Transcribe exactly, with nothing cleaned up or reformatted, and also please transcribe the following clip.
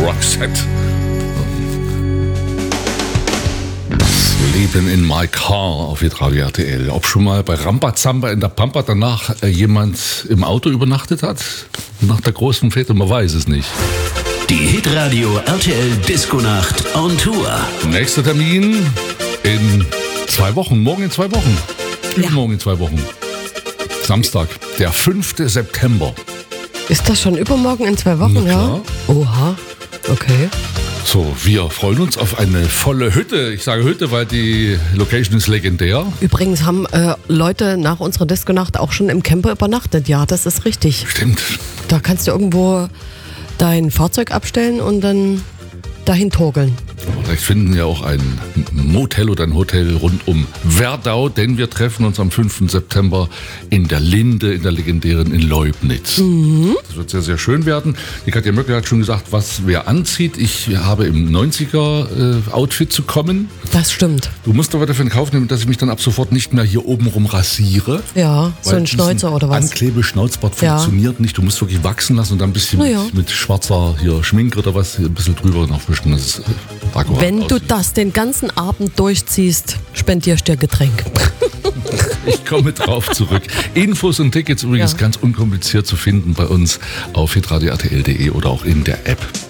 Roxette. Leben in my car auf Hitradio R T L. Ob schon mal bei Rambazamba in der Pampa danach äh, jemand im Auto übernachtet hat? Nach der großen Fete, man weiß es nicht. Die Hitradio R T L Disco-Nacht on Tour. Nächster Termin in zwei Wochen. Morgen in zwei Wochen. Ja. Übermorgen in zwei Wochen. Samstag, der fünfte September. Ist das schon übermorgen in zwei Wochen, Na ja? klar. Oha, okay. So, wir freuen uns auf eine volle Hütte. Ich sage Hütte, weil die Location ist legendär. Übrigens haben äh, Leute nach unserer Disco-Nacht auch schon im Camper übernachtet. Ja, das ist richtig. Stimmt. Da kannst du irgendwo dein Fahrzeug abstellen und dann dahin torkeln. Vielleicht finden wir auch ein Motel oder ein Hotel rund um Werdau, denn wir treffen uns am fünften September in der Linde, in der legendären in Leubnitz. Mhm. Das wird sehr, sehr schön werden. Die Katja Möckel hat schon gesagt, was wer anzieht. Ich habe im neunziger-Outfit zu kommen. Das stimmt. Du musst aber dafür in Kauf nehmen, dass ich mich dann ab sofort nicht mehr hier oben rum rasiere. Ja, so ein Schnäuzer oder was? Anklebe-Schnauzbart Ja. funktioniert nicht. Du musst wirklich wachsen lassen und dann ein bisschen Na ja. mit, mit schwarzer hier Schminke oder was ein bisschen drüber nachwischen. Das ist akkurat Wenn du aussieht. das den ganzen Abend durchziehst, spendierst du dir Getränk. Ich komme drauf zurück. Infos und Tickets übrigens Ja. ganz unkompliziert zu finden bei uns auf hitradio r t l punkt d e oder auch in der App.